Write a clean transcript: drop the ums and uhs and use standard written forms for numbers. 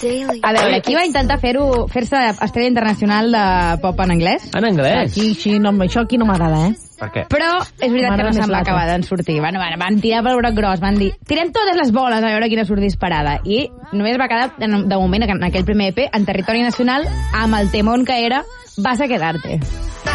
A veure, aquí va intentar fer-se estrella internacional de pop en anglès. En anglès? Aquí, sí, no, això aquí no m'agrada, Per què? Però és veritat que no se'n va acabar d'en sortir. Van tirar pel broc gros, van dir, tirem totes les boles a veure quina surt disparada. I només va quedar, de moment, en aquell primer EP, en territori nacional, amb el temón que era Vas a quedarte.